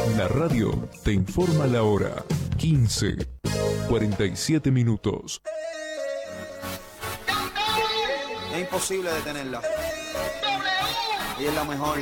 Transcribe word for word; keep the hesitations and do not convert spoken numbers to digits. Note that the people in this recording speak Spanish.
La radio te informa la hora. quince, cuarenta y siete minutos. Es imposible detenerla. Ella es la mejor.